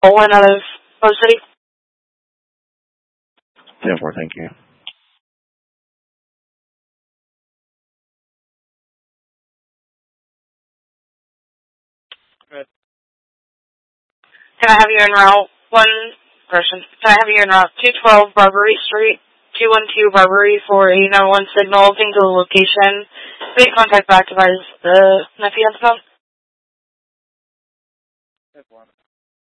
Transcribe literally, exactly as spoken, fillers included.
Olin out of Rose City. ten four, thank you. Good. Can I have you en route one person? Can I have you en route two twelve Barbary Street, two one two Barbary for a nine one signal, ping to the location. Make contact back to advise the nephew on the phone.